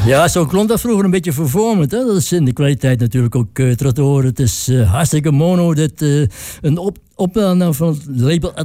Ja, zo klonk dat vroeger een beetje vervormend. Hè? Dat is in de kwaliteit natuurlijk ook terug te horen. Het is hartstikke mono. Een opname van het label